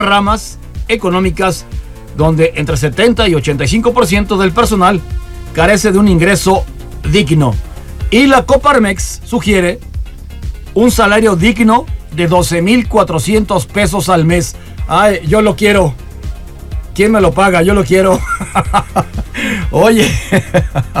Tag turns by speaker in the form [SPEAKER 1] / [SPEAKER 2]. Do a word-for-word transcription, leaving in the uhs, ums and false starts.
[SPEAKER 1] ramas económicas donde entre setenta y ochenta y cinco por ciento del personal carece de un ingreso digno. Y la Coparmex sugiere un salario digno de doce mil cuatrocientos pesos al mes. Ay, yo lo quiero. ¿Quién me lo paga? Yo lo quiero. Oye.